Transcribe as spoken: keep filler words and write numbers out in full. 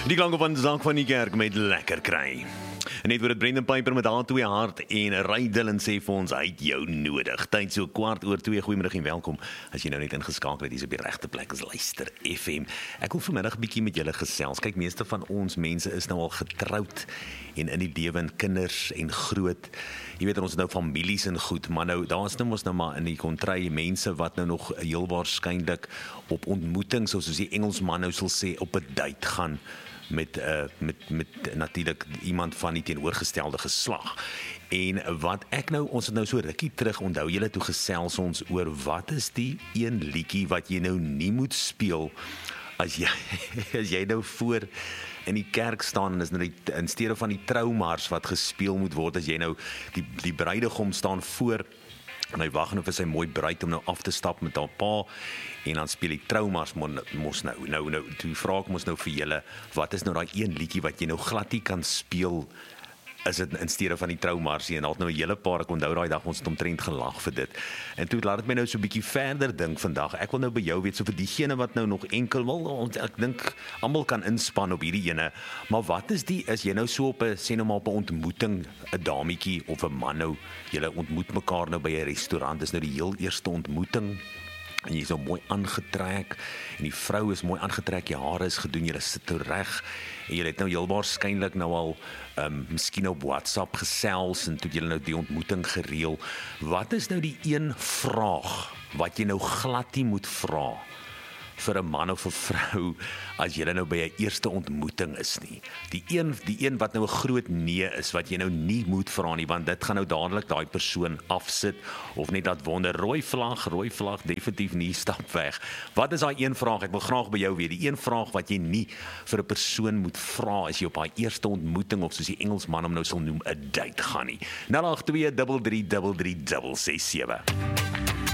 Die klanke van Zak van die Kerk met lekker kry. En net oor het Brendan Piper met haar twee hart en Ray Dillon sê vir ons, hy het jou nodig. Tyd so kwart oor twee, goeiemiddag en welkom. As jy nou net ingeskakel het, hier is op die regte plek, is Luister F M. Ek wil vanmiddag 'n bietjie met julle gesels. Kyk, meeste van ons mense is nou al getroud en in die lewe en kinders en groot. Jy weet, ons het nou families en goed, maar nou, daar is nou ons nou maar in die kontry mense wat nou nog heel waarskynlik op ontmoetings, soos die Engelsman nou sal sê, op 'n date gaan. met uh, met met natuurlik iemand van die teenoorgestelde geslag. En wat ek nou, ons het nou so rukkie terug, onthou julle toe gesels ons oor wat is die een liedjie wat jy nou nie moet speel as jy as jy nou voor in die kerk staan en is nou die, in steede van die troumars wat gespeel moet word, as jy nou die die bruidegom staan voor en hy wag nou vir sy mooi bruid om nou af te stap met haar pa en dan speel die troumars mos nou, nou, nou, toe vraag ek mos nou vir julle, wat is nou daai een liedjie wat jy nou glad nie kan speel, is dit in steede van die troumars, en al nou 'n hele paar, ek onthou daai dag, ons het omtrent gelag vir dit, en toe laat dit my nou so 'n bietjie verder dink vandag, ek wil nou by jou weet, so vir diegene wat nou nog enkel wil, ek dink, almal kan inspan op hierdie ene, maar wat is die, is jy nou so op 'n, sê nou maar op 'n ontmoeting, 'n dametjie of 'n man nou, julle ontmoet mekaar nou by 'n restaurant, dis nou die heel eerste ontmoeting, en jy is nou mooi aangetrek, en die vrou is mooi aangetrek, jou hare is gedoen, jy sit toe reg, en jy het nou heel waarskynlik nou al, um, miskien op WhatsApp gesels, en toe jy nou die ontmoeting gereël. Wat is nou die een vraag, wat jy nou glad nie moet vra, vir 'n man of 'n vrou, as jy nou by 'n eerste ontmoeting is nie. Die een, die een wat nou 'n groot nee is, wat jy nou nie moet vra nie, want dit gaan nou dadelik daai persoon afsit, of net dat wonder, rooi vlag, rooi vlag, definitief nie, stap weg. Wat is daai een vraag, ek wil graag by jou weet, die een vraag wat jy nie vir 'n persoon moet vra, as jy op daai eerste ontmoeting, of soos die Engelsman hom nou sal noem, 'n date gaan nie. nul agt twee drie drie drie drie ses ses sewe.